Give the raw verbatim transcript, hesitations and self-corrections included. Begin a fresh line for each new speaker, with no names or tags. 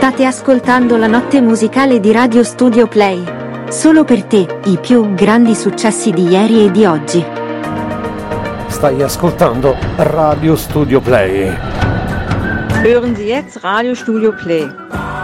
State ascoltando la notte musicale di Radio Studio Play. Solo per te, i più grandi successi di ieri e di oggi.
Stai ascoltando Radio Studio Play.
Hören Sie jetzt Radio Studio Play.